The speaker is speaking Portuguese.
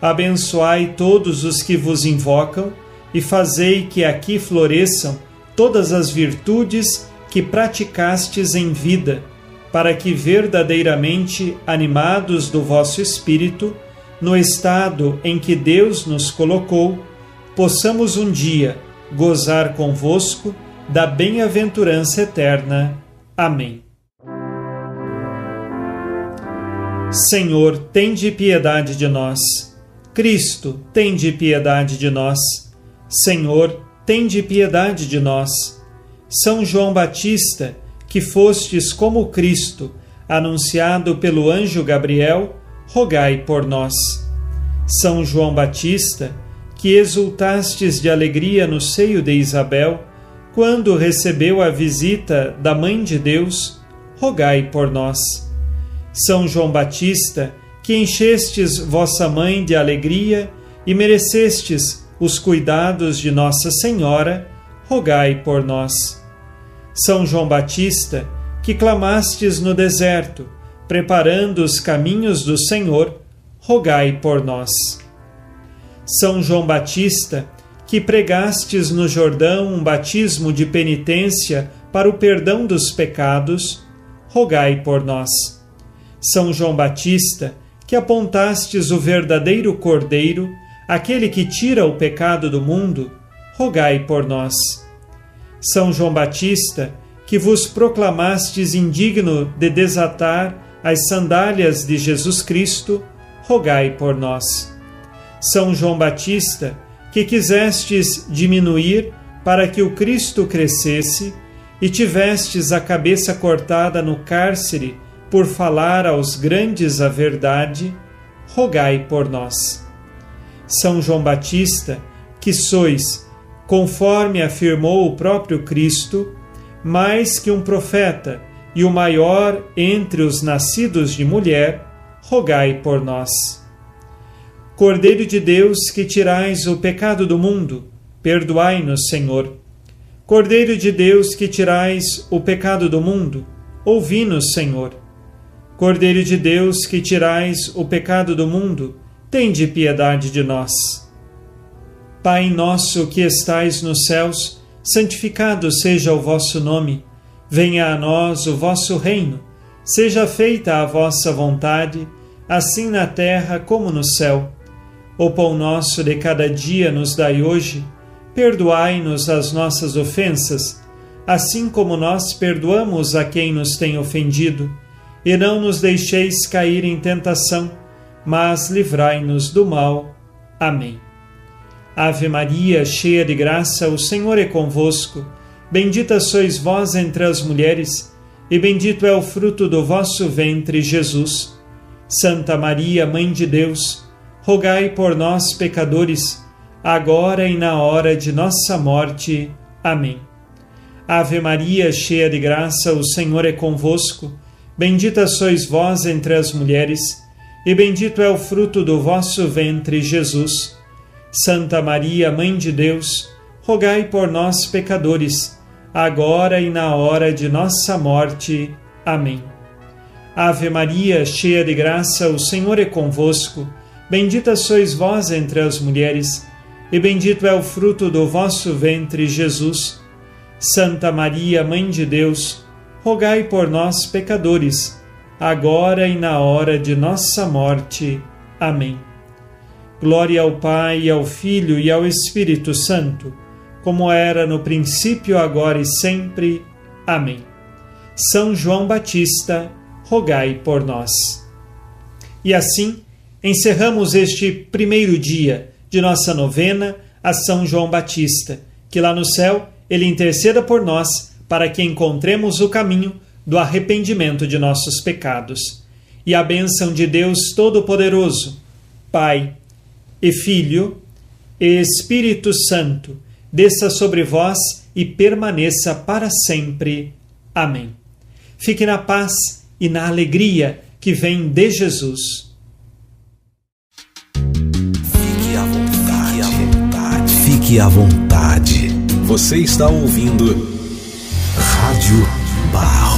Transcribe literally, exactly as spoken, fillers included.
Abençoai todos os que vos invocam e fazei que aqui floresçam todas as virtudes que praticastes em vida, para que verdadeiramente animados do vosso Espírito, no estado em que Deus nos colocou, possamos um dia gozar convosco da bem-aventurança eterna. Amém. Senhor, tende piedade de nós. Cristo, tende piedade de nós. Senhor, tende piedade de nós. São João Batista, que fostes como Cristo, anunciado pelo anjo Gabriel, rogai por nós. São João Batista, que exultastes de alegria no seio de Isabel, quando recebeu a visita da Mãe de Deus, rogai por nós. São João Batista, que enchestes vossa mãe de alegria e merecestes os cuidados de Nossa Senhora, rogai por nós. São João Batista, que clamastes no deserto, preparando os caminhos do Senhor, rogai por nós. São João Batista, que pregastes no Jordão um batismo de penitência para o perdão dos pecados, rogai por nós. São João Batista, que apontastes o verdadeiro Cordeiro, aquele que tira o pecado do mundo, rogai por nós. São João Batista, que vos proclamastes indigno de desatar as sandálias de Jesus Cristo, rogai por nós. São João Batista, que quisestes diminuir para que o Cristo crescesse e tivestes a cabeça cortada no cárcere por falar aos grandes a verdade, rogai por nós. São João Batista, que sois, conforme afirmou o próprio Cristo, mais que um profeta e o maior entre os nascidos de mulher, rogai por nós. Cordeiro de Deus, que tirais o pecado do mundo, perdoai-nos, Senhor. Cordeiro de Deus, que tirais o pecado do mundo, ouvi-nos, Senhor. Cordeiro de Deus, que tirais o pecado do mundo, tende piedade de nós. Pai nosso que estais nos céus, santificado seja o vosso nome. Venha a nós o vosso reino. Seja feita a vossa vontade, assim na terra como no céu. O pão nosso de cada dia nos dai hoje. Perdoai-nos as nossas ofensas, assim como nós perdoamos a quem nos tem ofendido. E não nos deixeis cair em tentação, mas livrai-nos do mal. Amém. Ave Maria, cheia de graça, o Senhor é convosco. Bendita sois vós entre as mulheres, e bendito é o fruto do vosso ventre, Jesus. Santa Maria, Mãe de Deus, rogai por nós, pecadores, agora e na hora de nossa morte. Amém. Ave Maria, cheia de graça, o Senhor é convosco. Bendita sois vós entre as mulheres, e bendito é o fruto do vosso ventre, Jesus. Santa Maria, Mãe de Deus, rogai por nós, pecadores, agora e na hora de nossa morte. Amém. Ave Maria, cheia de graça, o Senhor é convosco. Bendita sois vós entre as mulheres, e bendito é o fruto do vosso ventre, Jesus. Santa Maria, Mãe de Deus, rogai por nós, pecadores, agora e na hora de nossa morte. Amém. Glória ao Pai, ao Filho e ao Espírito Santo, como era no princípio, agora e sempre. Amém. São João Batista, rogai por nós. E assim, encerramos este primeiro dia de nossa novena a São João Batista, que lá no céu ele interceda por nós, para que encontremos o caminho do arrependimento de nossos pecados. E a bênção de Deus Todo-Poderoso, Pai e Filho e Espírito Santo, desça sobre vós e permaneça para sempre. Amém. Fique na paz e na alegria que vem de Jesus. Fique à vontade, à vontade. Fique à vontade. Você está ouvindo Rádio Barro.